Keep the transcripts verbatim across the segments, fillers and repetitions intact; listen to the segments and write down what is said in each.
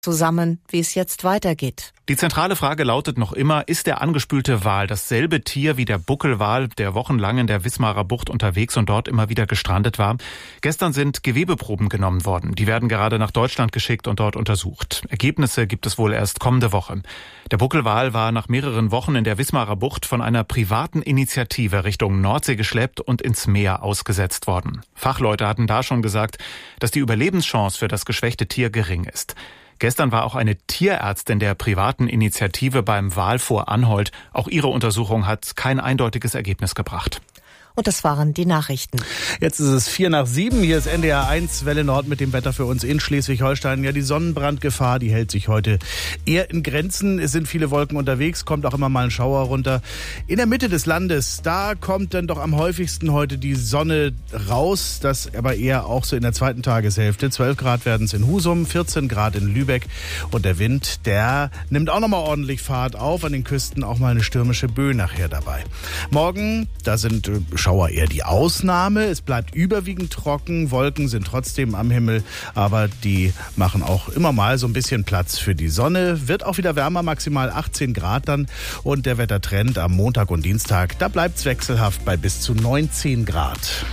zusammen, wie es jetzt weitergeht. Die zentrale Frage lautet noch immer, ist der angespülte Wal dasselbe Tier wie der Buckelwal, der wochenlang in der Wismarer Bucht unterwegs und dort immer wieder gestrandet war? Gestern sind Gewebeproben genommen worden. Die werden gerade nach Deutschland geschickt und dort untersucht. Ergebnisse gibt es wohl erst kommende Woche. Der Buckelwal war nach mehreren Wochen in der Wismarer Bucht von einer privaten Initiative Richtung Nordsee geschleppt und ins Meer ausgesetzt worden. Fachleute hatten da schon gesagt, dass die Überlebenschance für das geschwächte Tier gering ist. Gestern war auch eine Tierärztin der privaten Initiative beim Wal vor Anholt. Auch ihre Untersuchung hat kein eindeutiges Ergebnis gebracht. Und das waren die Nachrichten. Jetzt ist es vier nach sieben. Hier ist N D R eins Welle Nord mit dem Wetter für uns in Schleswig-Holstein. Ja, die Sonnenbrandgefahr, die hält sich heute eher in Grenzen. Es sind viele Wolken unterwegs, kommt auch immer mal ein Schauer runter. In der Mitte des Landes, da kommt dann doch am häufigsten heute die Sonne raus. Das aber eher auch so in der zweiten Tageshälfte. zwölf Grad werden es in Husum, vierzehn Grad in Lübeck. Und der Wind, der nimmt auch nochmal ordentlich Fahrt auf. An den Küsten auch mal eine stürmische Böe nachher dabei. Morgen, da sind äh, Schauer eher die Ausnahme. Es bleibt überwiegend trocken. Wolken sind trotzdem am Himmel, aber die machen auch immer mal so ein bisschen Platz für die Sonne. Wird auch wieder wärmer, maximal achtzehn Grad dann. Und der Wettertrend am Montag und Dienstag, da bleibt es wechselhaft bei bis zu neunzehn Grad.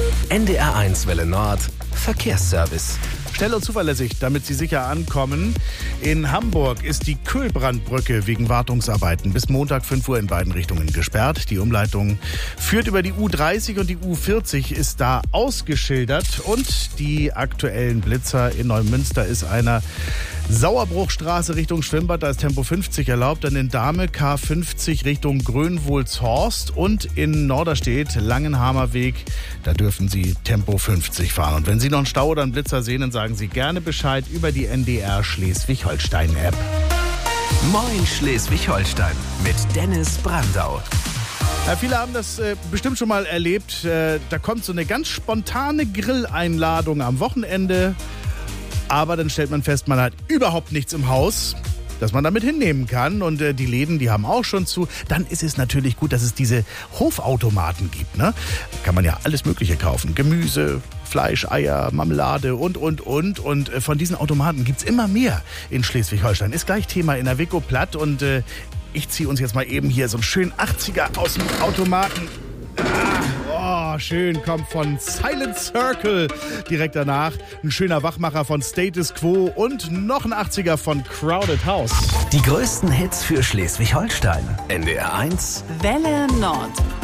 N D R eins Welle Nord Verkehrsservice. Schnell und zuverlässig, damit Sie sicher ankommen. In Hamburg ist die Kühlbrandbrücke wegen Wartungsarbeiten bis Montag fünf Uhr in beiden Richtungen gesperrt. Die Umleitung führt über die U dreißig und die U vierzig ist da ausgeschildert. Und die aktuellen Blitzer in Neumünster ist einer Sauerbruchstraße Richtung Schwimmbad, da ist Tempo fünfzig erlaubt. Dann in Dahme K fünfzig Richtung Grönwohlshorst und in Norderstedt Langenhamer Weg, da dürfen Sie Tempo fünfzig fahren. Und wenn Sie noch einen Stau oder einen Blitzer sehen, dann sagen Sie gerne Bescheid über die N D R Schleswig-Holstein-App. Moin Schleswig-Holstein mit Dennis Brandau. Ja, viele haben das äh, bestimmt schon mal erlebt. Äh, da kommt so eine ganz spontane Grilleinladung am Wochenende. Aber dann stellt man fest, man hat überhaupt nichts im Haus, das man damit hinnehmen kann. Und äh, die Läden, die haben auch schon zu. Dann ist es natürlich gut, dass es diese Hofautomaten gibt. Ne? Da kann man ja alles Mögliche kaufen. Gemüse, Fleisch, Eier, Marmelade und, und, und. Und äh, von diesen Automaten gibt's immer mehr in Schleswig-Holstein. Ist gleich Thema in der Vico Platt. Und äh, ich ziehe uns jetzt mal eben hier so einen schönen achtziger aus dem Automaten. Ah, oh, schön, kommt von Silent Circle. Direkt danach ein schöner Wachmacher von Status Quo und noch ein achtziger von Crowded House. Die größten Hits für Schleswig-Holstein. N D R eins Welle Nord.